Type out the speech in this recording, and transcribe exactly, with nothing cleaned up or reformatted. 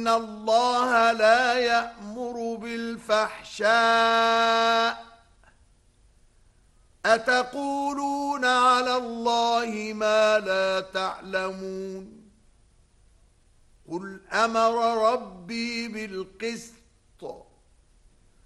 إن الله لا يأمر بالفحشاء أتقولون على الله ما لا تعلمون قل أمر ربي بالقسط